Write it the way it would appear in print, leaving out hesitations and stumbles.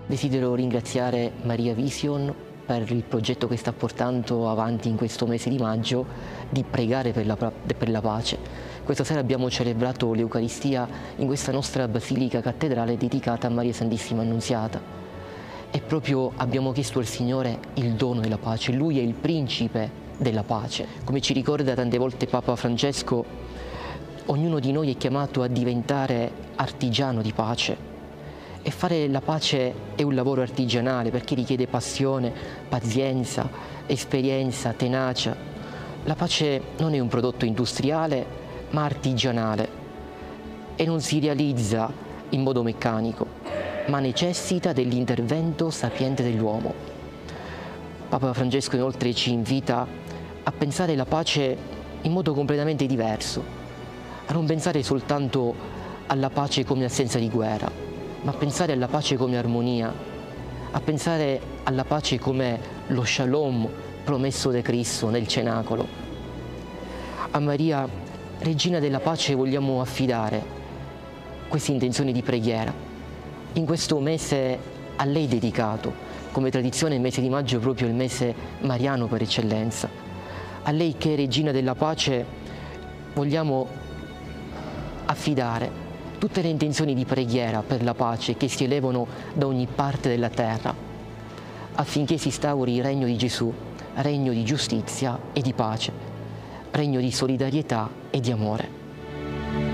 Desidero ringraziare Maria Vision per il progetto che sta portando avanti in questo mese di maggio di pregare per la pace. Questa sera abbiamo celebrato l'Eucaristia in questa nostra Basilica Cattedrale dedicata a Maria Santissima Annunziata e proprio abbiamo chiesto al Signore il dono della pace. Lui è il principe della pace. Come ci ricorda tante volte Papa Francesco, ognuno di noi è chiamato a diventare artigiano di pace. E fare la pace è un lavoro artigianale perché richiede passione, pazienza, esperienza, tenacia. La pace non è un prodotto industriale, ma artigianale e non si realizza in modo meccanico, ma necessita dell'intervento sapiente dell'uomo. Papa Francesco inoltre ci invita a pensare la pace in modo completamente diverso, a non pensare soltanto alla pace come assenza di guerra, ma a pensare alla pace come armonia, a pensare alla pace come lo shalom promesso da Cristo nel cenacolo. A Maria, Regina della Pace, vogliamo affidare queste intenzioni di preghiera. In questo mese a lei dedicato, come tradizione il mese di maggio è proprio il mese mariano per eccellenza. A lei che è Regina della Pace vogliamo affidare tutte le intenzioni di preghiera per la pace che si elevano da ogni parte della terra, affinché si instauri il regno di Gesù, regno di giustizia e di pace, regno di solidarietà e di amore.